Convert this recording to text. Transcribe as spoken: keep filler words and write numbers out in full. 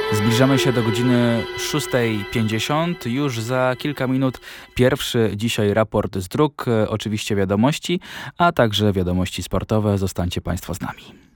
Zbliżamy się do godziny szósta pięćdziesiąt. Już za kilka minut pierwszy dzisiaj raport z dróg, oczywiście wiadomości, a także wiadomości sportowe. Zostańcie Państwo z nami.